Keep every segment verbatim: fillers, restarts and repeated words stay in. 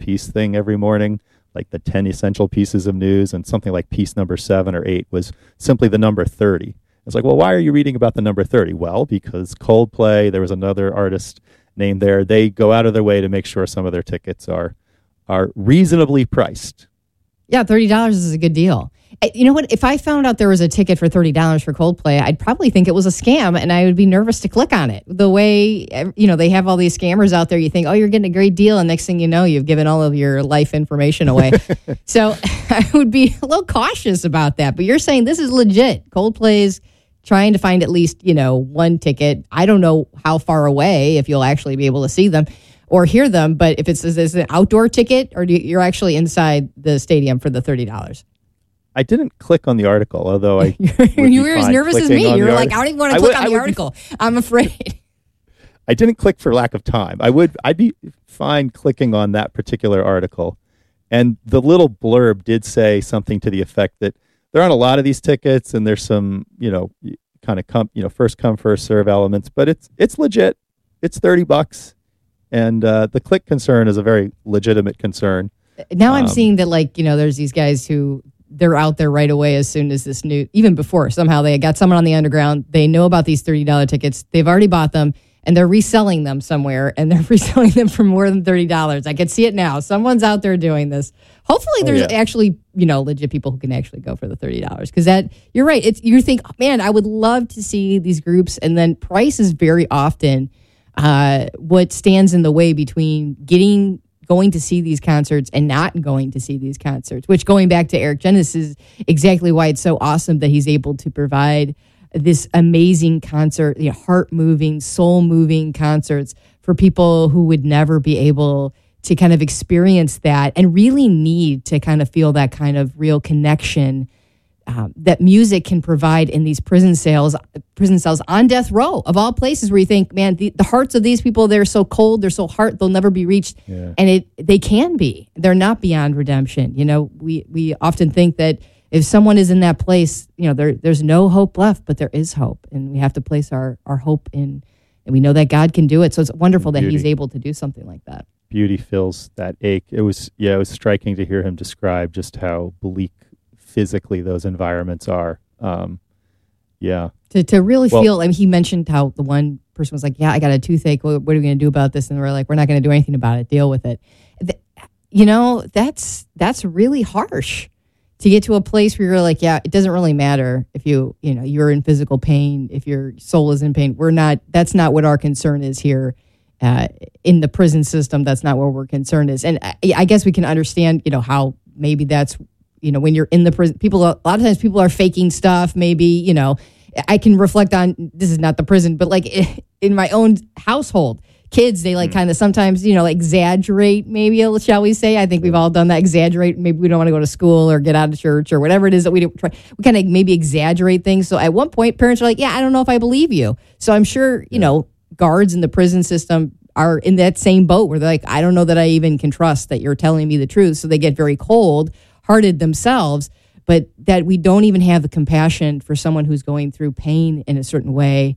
piece thing every morning, like the ten essential pieces of news, and something like piece number seven or eight was simply the number thirty. It's like, well, why are you reading about the number thirty? Well, because Coldplay, there was another artist named there, they go out of their way to make sure some of their tickets are are reasonably priced. Yeah, thirty dollars is a good deal. You know what? If I found out there was a ticket for thirty dollars for Coldplay, I'd probably think it was a scam, and I would be nervous to click on it. The way, you know, they have all these scammers out there, you think, oh, you're getting a great deal, and next thing you know, you've given all of your life information away. So I would be a little cautious about that. But you're saying this is legit. Coldplay's trying to find at least, you know, one ticket. I don't know how far away, if you'll actually be able to see them or hear them, but if it's, is it an outdoor ticket, or do you, you're actually inside the stadium for the thirty dollars? I didn't click on the article, although I you were as nervous as me. You were like, I don't even want to click would, on the would, article. I'm afraid. I didn't click for lack of time. I would, I'd be fine clicking on that particular article. And the little blurb did say something to the effect that there aren't a lot of these tickets, and there's some, you know, kind of come, you know, first come, first serve elements, but it's it's legit. It's thirty bucks. And uh, the click concern is a very legitimate concern. Now I'm um, seeing that, like, you know, there's these guys who they're out there right away as soon as this new, even before somehow they got someone on the underground. They know about these thirty dollars tickets. They've already bought them, and they're reselling them somewhere, and they're reselling them for more than thirty dollars. I can see it now. Someone's out there doing this. Hopefully there's oh, yeah. actually, you know, legit people who can actually go for the thirty dollars. Because that, you're right. It's, you think, oh, man, I would love to see these groups. And then price is very often uh, what stands in the way between getting going to see these concerts and not going to see these concerts, which, going back to Eric Genesis, is exactly why it's so awesome that he's able to provide this amazing concert, you know, heart-moving, soul-moving concerts for people who would never be able to kind of experience that and really need to kind of feel that kind of real connection um, that music can provide in these prison cells, prison cells on death row, of all places, where you think, man, the, the hearts of these people, they're so cold, they're so hard, they'll never be reached. Yeah. And it they can be. They're not beyond redemption. You know, we, we often think that if someone is in that place, you know, there there's no hope left, but there is hope. And we have to place our, our hope in, and we know that God can do it. So it's wonderful that he's able to do something like that. Beauty fills that ache. It was, yeah, it was striking to hear him describe just how bleak physically those environments are. Um, yeah. To to really well, feel, I mean, he mentioned how the one person was like, yeah, I got a toothache. What, what are we going to do about this? And we're like, we're not going to do anything about it. Deal with it. The, you know, that's that's really harsh to get to a place where you're like, yeah, it doesn't really matter if you, you know, you're in physical pain, if your soul is in pain. We're not, that's not what our concern is here. Uh, in the prison system, that's not where we're concerned is. And I, I guess we can understand, you know, how maybe that's, you know, when you're in the prison, people, a lot of times people are faking stuff. Maybe, you know, I can reflect on, this is not the prison, but like in my own household, kids, they like mm. kind of sometimes, you know, exaggerate, maybe, shall we say. I think we've all done that, exaggerate. Maybe we don't want to go to school or get out of church or whatever it is that we do. Try. We kind of maybe exaggerate things. So at one point, parents are like, yeah, I don't know if I believe you. So I'm sure, you yeah. know, guards in the prison system are in that same boat where they're like, I don't know that I even can trust that you're telling me the truth. So they get very cold-hearted themselves, but that we don't even have the compassion for someone who's going through pain in a certain way,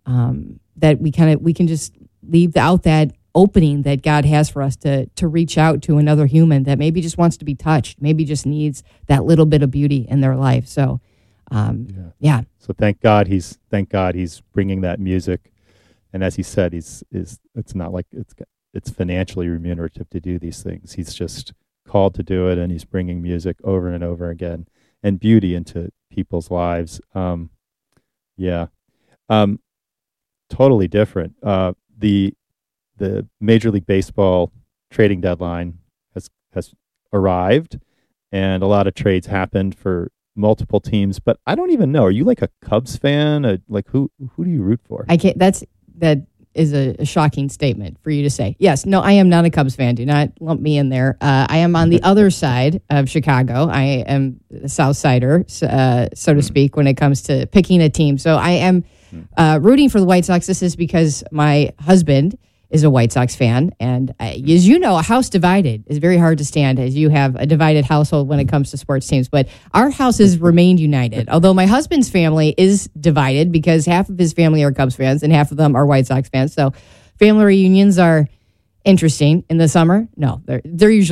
um, that we kind of, we can just leave out that opening that God has for us to to reach out to another human that maybe just wants to be touched, maybe just needs that little bit of beauty in their life. So, um, yeah. yeah. So thank God he's, thank God he's bringing that music. And as he said, he's is it's not like it's it's financially remunerative to do these things. He's just called to do it, and he's bringing music over and over again and beauty into people's lives. Um, yeah, um, totally different. Uh, the the Major League Baseball trading deadline has has arrived, and a lot of trades happened for multiple teams. But I don't even know. Are you like a Cubs fan? A, like who who do you root for? I can't. That's. That is a, a shocking statement for you to say. Yes, no, I am not a Cubs fan. Do not lump me in there. Uh, I am on the other side of Chicago. I am a South Sider, uh, so to speak, when it comes to picking a team. So I am uh, rooting for the White Sox. This is because my husband is a White Sox fan. And uh, as you know, a house divided is very hard to stand, as you have a divided household when it comes to sports teams. But our house has remained united, although my husband's family is divided because half of his family are Cubs fans and half of them are White Sox fans. So family reunions are interesting in the summer. No, they're, they're usually